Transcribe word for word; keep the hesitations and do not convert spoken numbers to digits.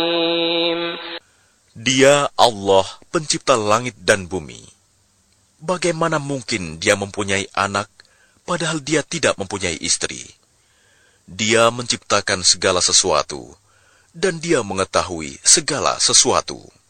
Dia Allah, pencipta langit dan bumi. Bagaimana mungkin dia mempunyai anak, padahal dia tidak mempunyai istri? Dia menciptakan segala sesuatu, dan dia mengetahui segala sesuatu.